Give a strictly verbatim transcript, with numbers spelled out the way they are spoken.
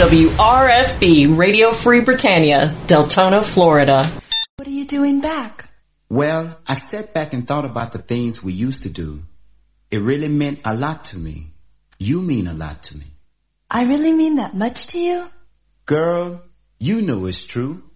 W R F B, Radio Free Britannia, Deltona, Florida. What are you doing back? Well, I sat back and thought about the things we used to do. It really meant a lot to me. You mean a lot to me. I really mean that much to you? Girl, you know it's true.